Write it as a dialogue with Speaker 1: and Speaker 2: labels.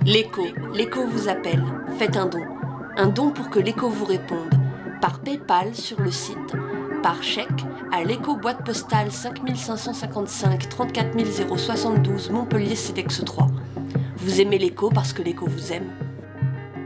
Speaker 1: L'écho, l'écho vous appelle. Faites un don. Un don pour que l'écho vous réponde. Par PayPal sur le site, par chèque à l'écho boîte postale 5555 34 072 Montpellier CEDEX 3. Vous aimez l'écho parce que l'écho vous aime.